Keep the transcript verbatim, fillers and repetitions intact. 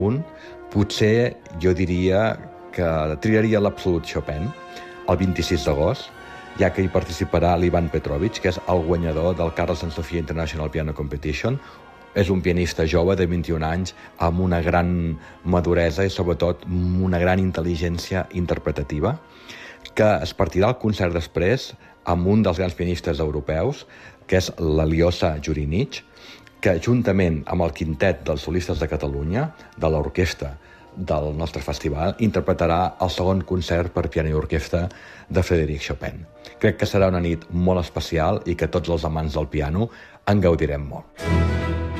Un, potser jo diria que triaria l'Absolut Chopin el vint-i-sis d'agost, ja que hi participarà l'Ivan Petrovich, que és el guanyador del Carlos and Sofia International Piano Competition. És un pianista jove de vint-i-un anys amb una gran maduresa i sobretot una gran intel·ligència interpretativa, que es partirà el concert després amb un dels grans pianistes europeus, que és l'Aliosa Jurinic, que juntament amb el quintet dels solistes de Catalunya, de l'orquestra del nostre festival, interpretarà el segon concert per piano i orquestra de Frédéric Chopin. Crec que serà una nit molt especial i que tots els amants del piano en gaudirem molt.